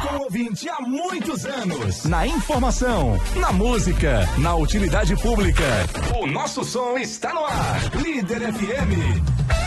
com o ouvinte há muitos anos. Na informação, na música, na utilidade pública. O nosso som está no ar. Líder FM.